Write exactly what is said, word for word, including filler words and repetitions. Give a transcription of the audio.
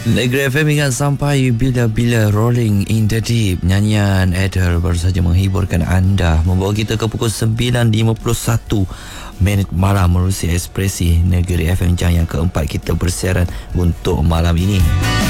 Negeri F M ingat sampai bila-bila, Rolling in the Deep, nyanyian Adele baru saja menghiburkan anda, membawa kita ke pukul sembilan lima puluh satu minit malam menerusi Ekspresi Negeri F M jam yang keempat kita bersiaran untuk malam ini.